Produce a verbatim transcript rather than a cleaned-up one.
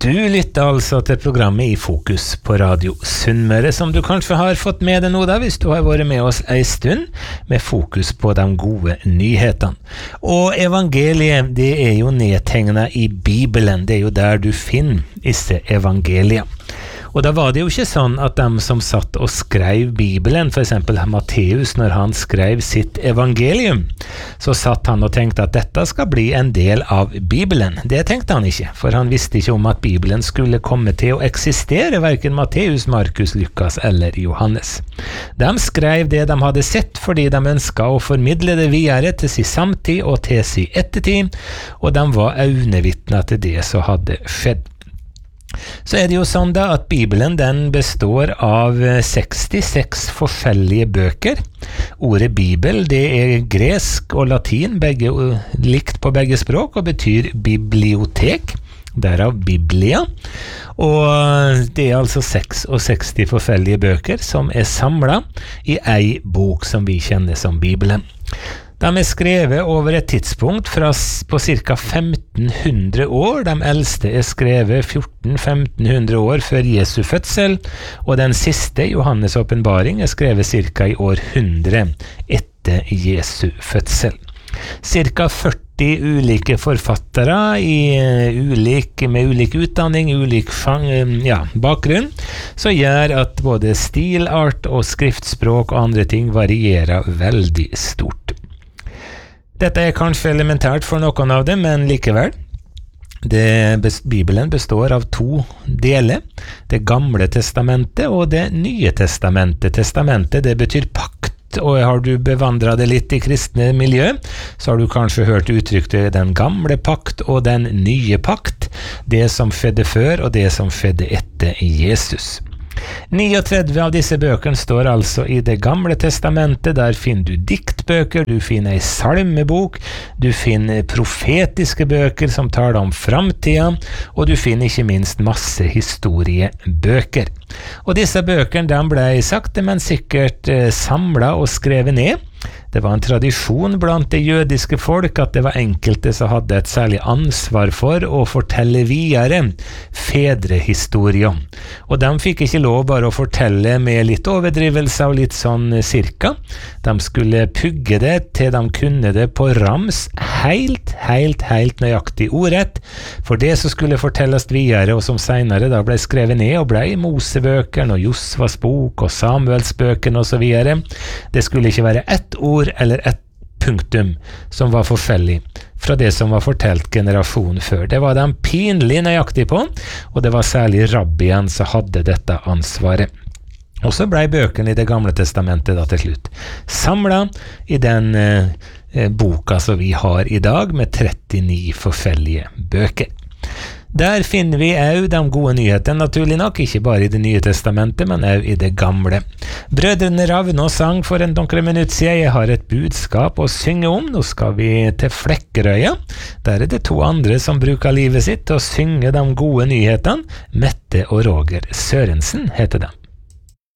Du lytter altså til programmet I Fokus på Radio Sunnmøre, som du kanskje har fått med deg nå da, hvis du har vært med oss en stund, med fokus på de gode nyhetene. Og evangeliet, det er jo nedtegnet I Bibelen, det er jo der du finner disse evangelier. Og da var det jo ikke sånn at de som satt og skrev Bibelen, for eksempel Matteus, når han skrev sitt evangelium, så satt han og tenkte at dette skal bli en del av Bibelen. Det tenkte han ikke, for han visste ikke om at Bibelen skulle komme til å eksistere, hverken Matteus, Markus, Lukas eller Johannes. De skrev det de hadde sett fordi de ønsket å formidle det videre til sin samtid og til sin ettertid, og de var øynevitner til det som hadde skjedd. Så er det jo sånn da at Bibelen den består av sekstiseks forskjellige bøker. Ordet Bibel det er gresk og latin, begge likt på begge språk, og betyr bibliotek, derav Biblia. Og det er altså sekstiseks forskjellige bøker som er samlet I ei bok som vi kjenner som Bibelen. De er skrevet over et tidspunkt fra, på ca. femten hundre år. De eldste er skrevet fjorten til femten hundre år før Jesu fødsel, og den siste, Johannes' åpenbaring, er skrevet ca. I år hundre etter Jesu fødsel. Cirka førti ulike forfattere I ulik, med ulik utdanning, ulik fang, ja, bakgrunn, så gjør at både stilart og skriftspråk og andre ting varierer veldig stort. Dette er kanskje elementært for noen av dem, men likevel. Det, Bibelen består av to deler, det gamle testamentet og det nye testamentet. Testamentet, det betyr pakt, og har du bevandret det litt I kristne miljø, så har du kanskje hørt uttrykket den gamle pakt og den nye pakt, det som skjedde før og det som skjedde etter Jesus. trettini av disse bøkene står altså I det gamle testamentet. Der finner du diktbøker, du finner en salmebok, du finner profetiske bøker som taler om framtiden, og du finner ikke minst masse historiebøker. Og disse bøkene de ble sakte, men sikkert eh, samlet og skrevet ned. Det var en tradisjon blant det jødiske folk at det var enkelte som hadde et særlig ansvar for å fortelle videre fedrehistorier. Og de fikk ikke lov bare å fortelle med litt overdrivelse og litt sånn cirka. De skulle pugge det til de kunne det på rams, helt, helt, helt nøyaktig ordrett, for det som skulle fortelles videre, og som senere da ble skrevet ned og ble I Mosebøkene og Josvas bok og Samuelsbøkene og så videre. Det skulle ikke være ett ord eller ett punktum som var forskjellig fra det som var fortalt generasjonen før. Det var de pinlig nøyaktig på, og det var særlig rabbien som hadde dette ansvaret. Og så ble bøkene I det gamle testamentet da til slutt samlet I den eh, boka som vi har I dag med trettini forskjellige bøker. Der finner vi også de gode nyhetene, naturlig nok, ikke bare I det nye testamentet, men også I det gamle. Brødrene Ravn og sang for en noen minutter siden. Jeg har et budskap å synge om. Nå skal vi til Flekkerøya. Der er det to andre som bruker livet sitt til å synge de gode nyhetene. Mette og Roger Sørensen heter det.